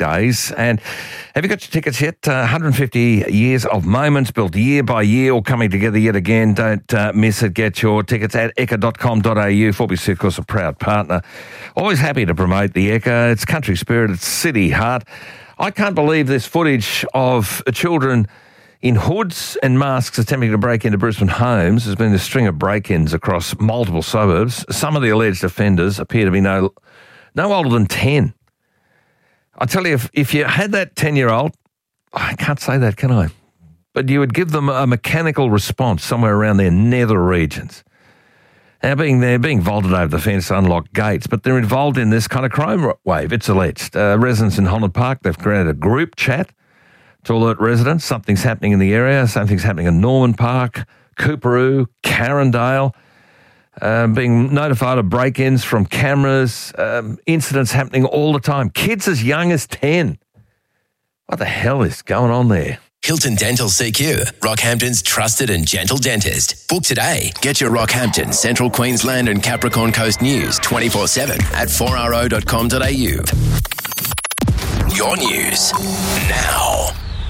days. And have you got your tickets yet? 150 years of moments built year by year, all coming together yet again. Don't miss it. Get your tickets at ekka.com.au. 4BC, of course, a proud partner. Always happy to promote the Ekka. It's country spirit. It's city heart. I can't believe this footage of children in hoods and masks attempting to break into Brisbane homes. There's been a string of break-ins across multiple suburbs. Some of the alleged offenders appear to be no older than 10. I tell you, if you had that 10-year-old, I can't say that, can I? But you would give them a mechanical response somewhere around their nether regions. Now, they're being vaulted over the fence to unlock gates, but they're involved in this kind of crime wave, it's alleged. Residents in Holland Park, they've created a group chat to alert residents. Something's happening in the area. Something's happening in Norman Park, Coorparoo, Carindale. Being notified of break-ins from cameras, incidents happening all the time. Kids as young as 10. What the hell is going on there? Hilton Dental CQ, Rockhampton's trusted and gentle dentist. Book today. Get your Rockhampton, Central Queensland and Capricorn Coast news 24/7 at 4ro.com.au. Your news now.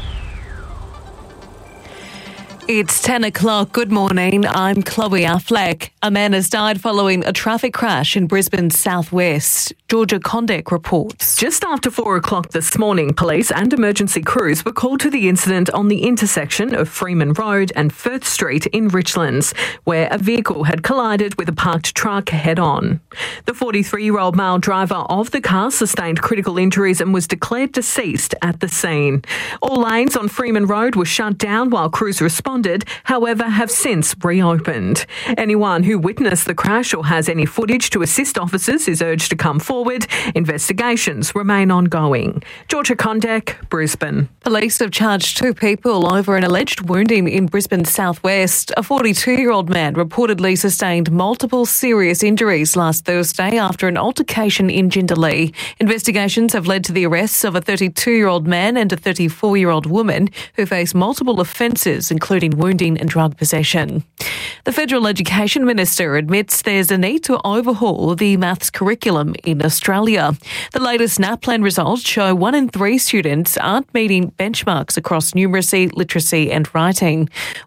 It's 10 o'clock. Good morning. I'm Chloe Affleck. A man has died following a traffic crash in Brisbane's southwest. Georgia Condek reports. Just after 4 o'clock this morning, police and emergency crews were called to the incident on the intersection of Freeman Road and Firth Street in Richlands, where a vehicle had collided with a parked truck head-on. The 43-year-old male driver of the car sustained critical injuries and was declared deceased at the scene. All lanes on Freeman Road were shut down while crews responded, however, have since reopened. Anyone who witnessed the crash or has any footage to assist officers is urged to come forward. Investigations remain ongoing. Georgia Condek, Brisbane. Police have charged 2 people over an alleged wounding in Brisbane's southwest. A 42-year-old man reportedly sustained multiple serious injuries last Thursday after an altercation in Jindalee. Investigations have led to the arrests of a 32-year-old man and a 34-year-old woman who face multiple offences, including wounding and drug possession. The Federal Education Minister admits there's a need to overhaul the maths curriculum in Australia. The latest NAPLAN results show 1 in 3 students aren't meeting benchmarks across numeracy, literacy and writing.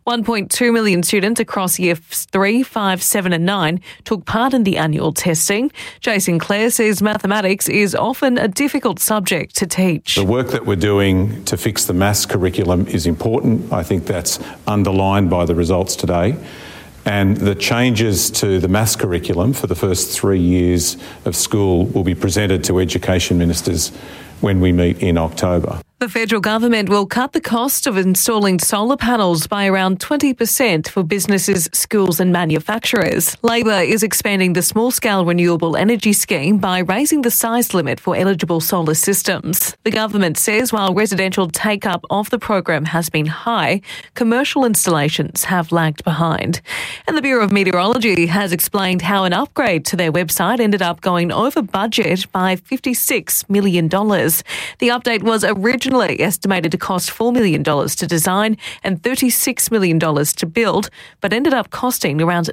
1.2 million students across years 3, 5, 7 and 9 took part in the annual testing. Jason Clare says mathematics is often a difficult subject to teach. The work that we're doing to fix the maths curriculum is important. I think that's underlined by the results today. And the changes to the maths curriculum for the first 3 years of school will be presented to education ministers when we meet in October. The federal government will cut the cost of installing solar panels by around 20% for businesses, schools and manufacturers. Labor is expanding the small-scale renewable energy scheme by raising the size limit for eligible solar systems. The government says while residential take-up of the program has been high, commercial installations have lagged behind. And the Bureau of Meteorology has explained how an upgrade to their website ended up going over budget by $56 million. The update was originally estimated to cost $4 million to design and $36 million to build, but ended up costing around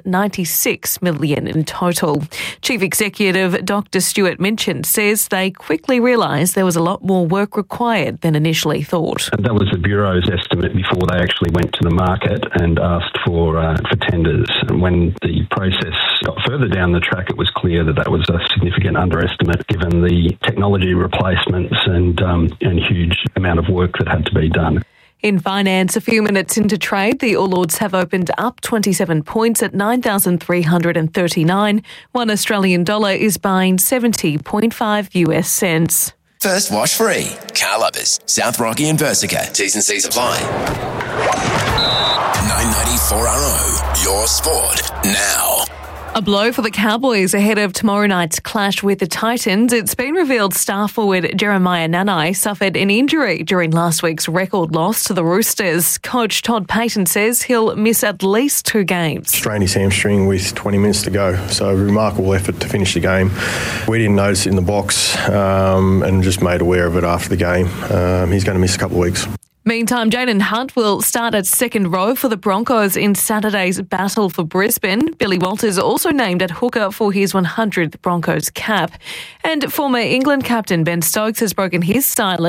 $96 million in total. Chief Executive Dr. Stuart Minchin says they quickly realised there was a lot more work required than initially thought. That was the Bureau's estimate before they actually went to the market and asked for tenders. And when the process got further down the track, it was clear that was a significant underestimate given the technology replacements and huge amount of work that had to be done. In finance, a few minutes into trade, the All Ords have opened up 27 points at 9,339. $1 Australian dollar is buying 70.5 US cents. First wash free. Car Lovers, South Rocky and Versica. T's and C's apply. 994RO, your sport now. A blow for the Cowboys ahead of tomorrow night's clash with the Titans. It's been revealed star forward Jeremiah Nanai suffered an injury during last week's record loss to the Roosters. Coach Todd Payton says he'll miss at least 2 games. Strained his hamstring with 20 minutes to go, so a remarkable effort to finish the game. We didn't notice it in the box and just made aware of it after the game. He's going to miss a couple of weeks. Meantime, Jaden Hunt will start at second row for the Broncos in Saturday's battle for Brisbane. Billy Walters also named at hooker for his 100th Broncos cap. And former England captain Ben Stokes has broken his silence